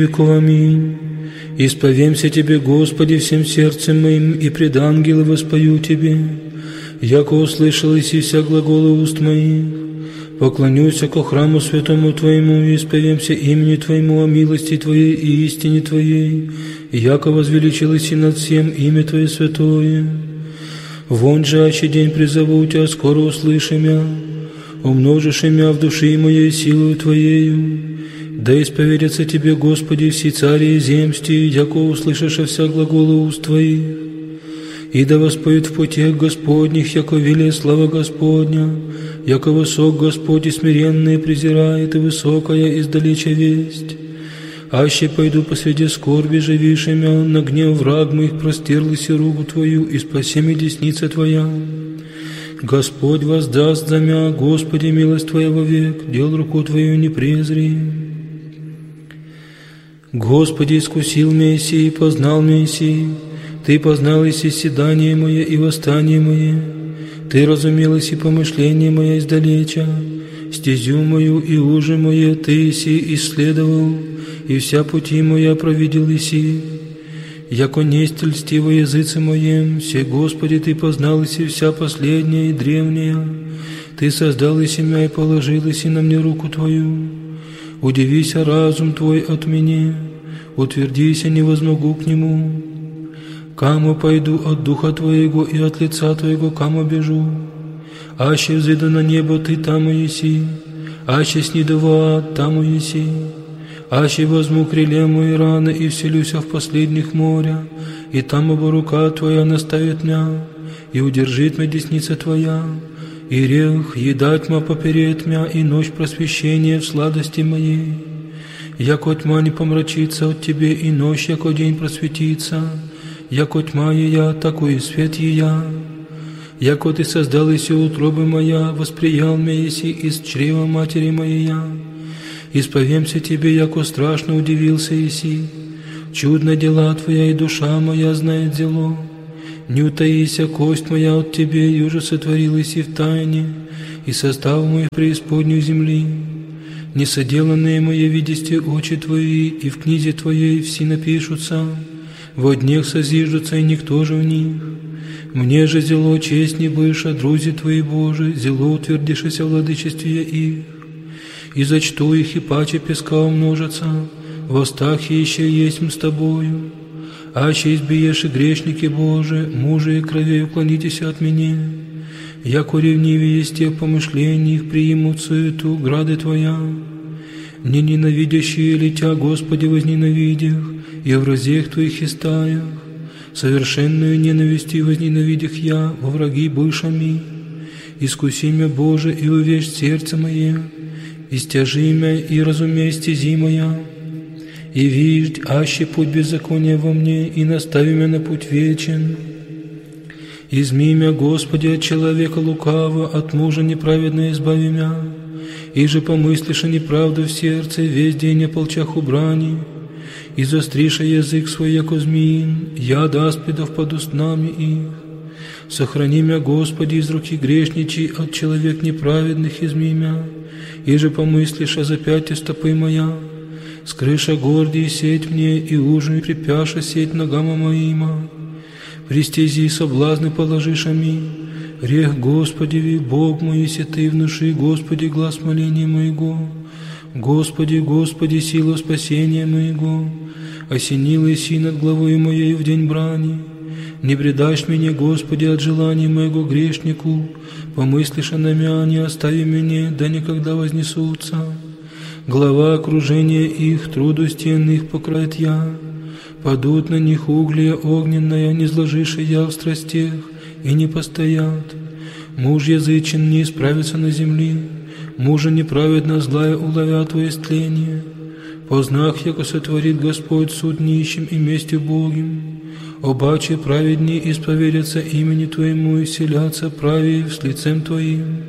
веков. Аминь. Исповемся Тебе, Господи, всем сердцем моим, и пред ангелы воспою Тебе, яко услышал и вся глаголы уст моих. Поклонюся ко храму святому Твоему, и исповемся имени Твоему о милости Твоей и истине Твоей, яко возвеличилось и над всем имя Твое святое. Вон же, аще день призову Тебя, скоро услыши мя, умножишь имя в души моей силою Твоею. Да исповедятся Тебе, Господи, все цари и земсти, яко услышишь вся глаголы уст Твоих. И да воспоют в путях Господних, яко велия слава Господня, яко высок Господь и смиренные презирает, и высокая издалеча весть. Аще пойду посреди скорби живишемя, на гнев враг моих простерлась и руку Твою, и спаси меня десница Твоя. Господь воздаст за мя, Господи, милость Твоя вовек, дел руку Твою не презри. Господи, искусил меня сей, познал меня сей, Ты познал и седание мое и восстание мое, Ты разумел и помышление мое издалеча, стезю мою и ужи мое Ты си исследовал, и вся пути моя провидел иси. Яко несть льстиво языце моем, все, Господи, Ты познал иси вся последняя и древняя, Ты создал и семя и положил иси на мне руку Твою. Удивися разум Твой от меня, утвердися, не возмогу к нему. Каму пойду от Духа Твоего и от лица Твоего, каму бежу. Аще взойду на небо, Ты там еси, аще сниду в ад, там еси. Аще возьму крылья мои раны и вселюся в последних моря, и там оба рука Твоя наставит мя, и удержит мя десница Твоя. И рех, еда тьма поперед мя, и ночь просвещения в сладости моей. Яко тьма не помрачится от Тебе, и ночь, яко день просветится, яко тьма ея, такой и свет ея. Яко Ты создал еси утробы моя, восприял мя еси из чрева матери моя. Исповемся Тебе, яко страшно удивился еси. Чудно дела Твоя, и душа моя знает зело. Не утаися, кость моя от Тебе, юже сотворилась и в тайне, и состав мой в преисподнюю земли. Несоделанные мои видисте очи Твои, и в книге Твоей все напишутся, во днях созиждутся, и никто же в них. Мне же зело честь не быша, друзі Твои Божи, зело утвердишися в владычестве их. И зачту их, и паче песка умножатся, во стах еще есть с Тобою. Аще избиешь и грешники Божии, мужи и кровей уклонитесь от меня. Яко ревнивее есть тех помышлений, их примут суету грады Твоя. Не ненавидящие ли Тя, Господи, возненавидях, и в разех Твоих истаях, совершенную ненавистью возненавидях я, во враги бывшими. Искуси мя, Боже, и увещь сердце мое, истяжи мя, и разумей стези моя. И виждь, аще путь беззакония во мне, и настави меня на путь вечен. Изми мя, Господи, от человека лукаво, от мужа неправедно избави мя. И же помыслишь о неправду в сердце, весь день ополчах у брани. И застриша язык свой, яко змеин, яд аспидов под устнами их. Сохрани мя, Господи, из руки грешничий, от человек неправедных изми мя. И же помыслишь о запяте стопы моя. Скрыша гордий сеть мне, и ужин припяша сеть ногам моима. Пристези соблазны положишь ами. Рех, Господи, Бог мой, если Ты внуши, Господи, глаз моления моего. Господи, Господи, сила спасения моего. Осенил еси над главой моей в день брани. Не предашь меня, Господи, от желания моего грешнику. Помыслишь на мя, не остави меня, да никогда вознесутся. Глава окружения их, труду стен их покроет я. Падут на них угли огненная, не сложишь я в страстях, и не постоят. Муж язычен не исправится на земле, мужа неправедно злая уловят Твое истление. Познах, яко сотворит Господь суд нищим и мести Богим. Обаче праведнее исповедятся имени Твоему и селятся правее с лицем Твоим.